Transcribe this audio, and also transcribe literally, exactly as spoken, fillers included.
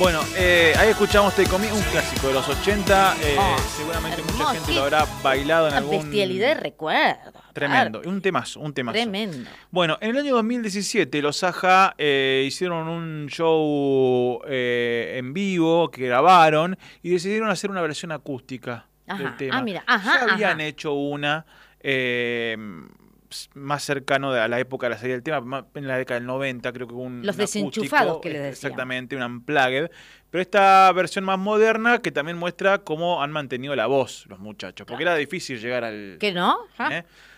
Bueno, eh, ahí escuchamos Te Comí, un clásico de los ochenta. Eh, Oh, seguramente hermoso. mucha gente lo habrá bailado en Una algún... bestialidad de recuerdo. Tremendo, Claro. un temazo, un temazo. Tremendo. Bueno, en el año dos mil diecisiete los Aja eh, hicieron un show eh, en vivo que grabaron y decidieron hacer una versión acústica Ajá. del tema. Ah, mira, ajá, Ya habían ajá. hecho una eh, más cercano a la época de la salida del tema, más en la década del noventa, creo que hubo un Los un desenchufados acústico, que les eh, decían. exactamente, un unplugged, pero esta versión más moderna que también muestra cómo han mantenido la voz los muchachos, porque Claro. era difícil llegar al... ¿Qué no? Ah. ¿eh?